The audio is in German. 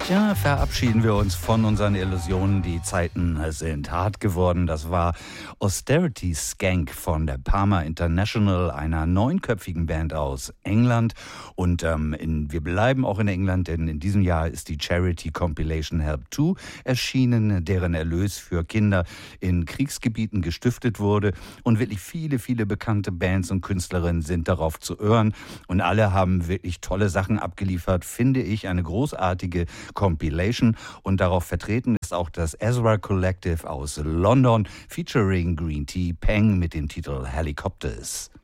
Ja, verabschieden wir uns von unseren Illusionen. Die Zeiten sind hart geworden. Das war Austerity Skank von der Parma International, einer 9-köpfigen Band aus England. Und wir bleiben auch in England, denn in diesem Jahr ist die Charity Compilation Help 2 erschienen, deren Erlös für Kinder in Kriegsgebieten gestiftet wurde. Und wirklich viele, viele bekannte Bands und Künstlerinnen sind darauf zu hören. Und alle haben wirklich tolle Sachen abgeliefert, finde ich. Eine großartige Compilation, und darauf vertreten ist auch das Ezra Collective aus London featuring Green Tea Peng mit dem Titel Helicopters.